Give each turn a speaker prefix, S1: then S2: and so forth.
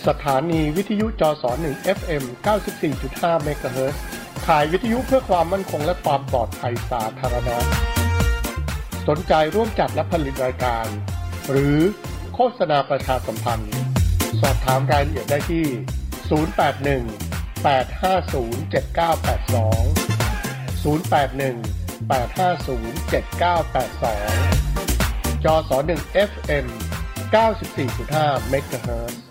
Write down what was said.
S1: สถานีวิทยุจส1 FM 94.5 เมกะเฮิรตซ์ข่ายวิทยุเพื่อความมั่นคงและความปลอดภัยสาธารณะสนใจร่วมจัดและผลิตรายการหรือโฆษณาประชาสัมพันธ์สอบถามรายละเอียดได้ที่ 081 850 7982 081 850 7982 จส1 FM 94.5 เมกะเฮิรตซ์